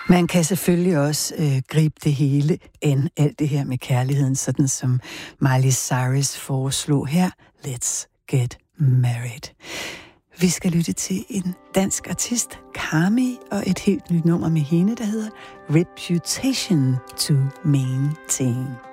Man kan selvfølgelig også gribe det hele an, alt det her med kærligheden, sådan som Miley Cyrus foreslog her. Let's get married. Vi skal lytte til en dansk artist, Carmi, og et helt nyt nummer med hende, der hedder Reputation to Maintain.